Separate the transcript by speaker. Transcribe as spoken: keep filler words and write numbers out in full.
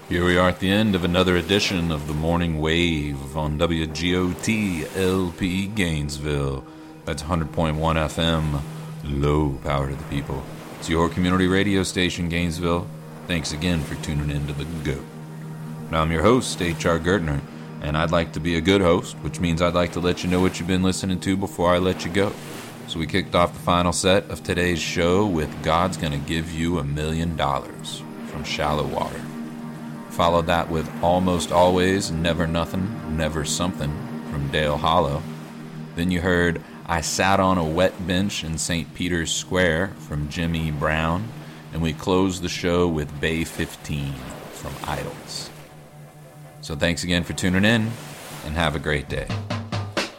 Speaker 1: Here we are at the end of another edition of the Morning Wave on W G O T L P Gainesville. That's one hundred point one F M, low power to the people. It's your community radio station, Gainesville. Thanks again for tuning in to The GOAT. Now, I'm your host, H R Gertner, and I'd like to be a good host, which means I'd like to let you know what you've been listening to before I let you go. So we kicked off the final set of today's show with God's Gonna Give You a Million Dollars from Shallow Water. Followed that with Almost Always, Never Nothing, Never Something from Dale Hollow. Then you heard I Sat on a Wet Bench in Saint Peter's Square from Jimmy Brown. And we closed the show with Bay fifteen from Idols. So thanks again for tuning in, and have a great day.